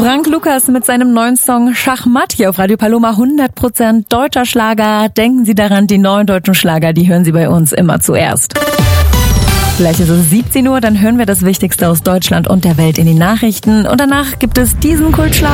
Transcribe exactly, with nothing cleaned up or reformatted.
Frank Lukas mit seinem neuen Song Schachmatt hier auf Radio Paloma, hundert Prozent deutscher Schlager. Denken Sie daran, die neuen deutschen Schlager, die hören Sie bei uns immer zuerst. Gleich ist es siebzehn Uhr, dann hören wir das Wichtigste aus Deutschland und der Welt in den Nachrichten. Und danach gibt es diesen Kultschlager.